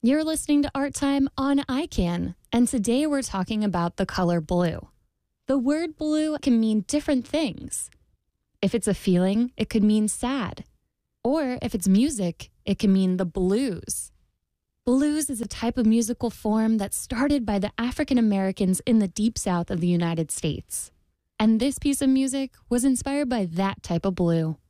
You're listening to Art Time on iCan, and today we're talking about the color blue. The word blue can mean different things. If it's a feeling, it could mean sad. Or if it's music, it can mean the blues. Blues is a type of musical form that started by the African Americans in the Deep South of the United States. And this piece of music was inspired by that type of blue.